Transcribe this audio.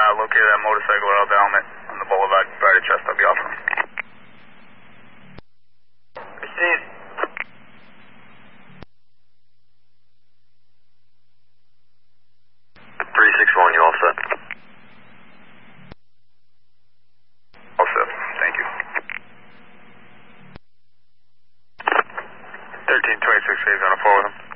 located that motorcycle without the helmet on the boulevard, right at chest, I'll be off him. Received. 361, you all set? All set, thank you. 1326 Hayes on a 4 with him.